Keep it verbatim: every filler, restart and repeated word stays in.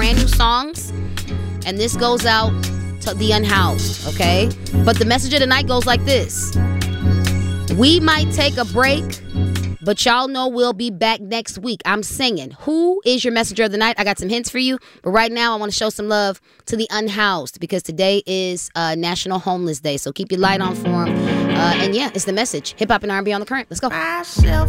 brand new songs, and this goes out to the unhoused, okay? But the message of the night goes like this. We might take a break, but y'all know we'll be back next week. I'm singing. Who is your messenger of the night? I got some hints for you. But right now, I want to show some love to the unhoused because today is uh, National Homeless Day. So keep your light on for them. Uh, and yeah, it's the message. Hip Hop and R and B on the Current. Let's go. Myself